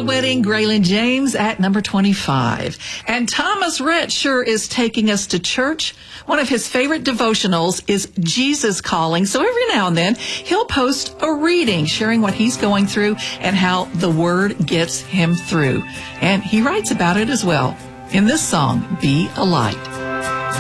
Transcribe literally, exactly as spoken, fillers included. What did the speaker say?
wedding, Graylin James at number twenty-five. And Thomas Rhett sure is taking us to church. One of his favorite devotionals is Jesus Calling. So every now and then, he'll post a reading sharing what he's going through and how the Word gets him through. And he writes about it as well in this song, Be a Light.